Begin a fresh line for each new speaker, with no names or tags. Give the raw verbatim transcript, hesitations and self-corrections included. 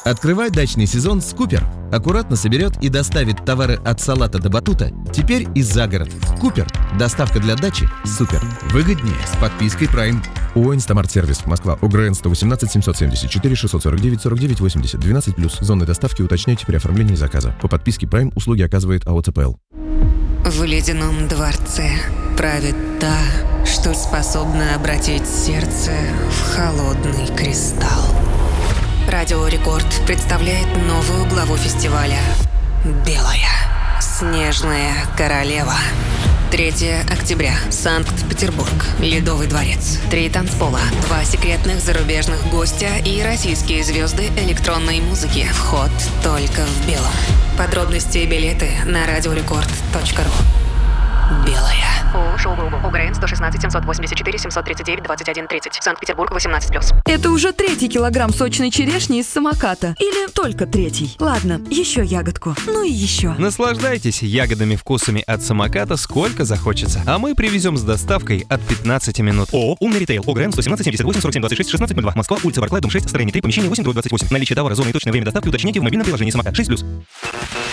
Открывай дачный сезон с Купер. Аккуратно соберет и доставит товары от салата до батута. Теперь и за город. Купер. Доставка для дачи. Супер. Выгоднее с подпиской Prime. ООО «Инстамарт-сервис», Москва, ОГРН сто восемнадцать семьсот семьдесят четыре шестьсот сорок девять сорок девять восемьдесят, двенадцать плюс. Зоны доставки уточняйте при оформлении заказа. По подписке Prime услуги оказывает АО ЦПЛ.
В ледяном дворце правит та, что способна обратить сердце в холодный кристалл. Радио Рекорд представляет новую главу фестиваля «Белая снежная королева». третьего октября. Санкт-Петербург. Ледовый дворец. Три танцпола. Два секретных зарубежных гостя и российские звезды электронной музыки. Вход только в белом. Подробности и билеты на радиорекорд точка ру. Белая.
ООО «Шоу-Групп». ОГРН сто шестнадцать семьсот восемьдесят четыре семьсот тридцать девять двадцать один тридцать. Санкт-Петербург, восемнадцать плюс.
Это уже третий килограмм сочной черешни из самоката. Или только третий. Ладно, еще ягодку. Ну и еще.
Наслаждайтесь ягодными вкусами от самоката сколько захочется. А мы привезем с доставкой от пятнадцати минут. ООО «Умный ритейл». ОГРН сто семнадцать семьдесят восемь сорок семь двадцать шесть шестнадцать ноль два. Москва, улица Барклай, дом шесть, строение три, помещение восемь, двадцать восемь. Наличие товара, зоны и точное время доставки уточняйте в мобильном приложении «Самокат». шесть плюс.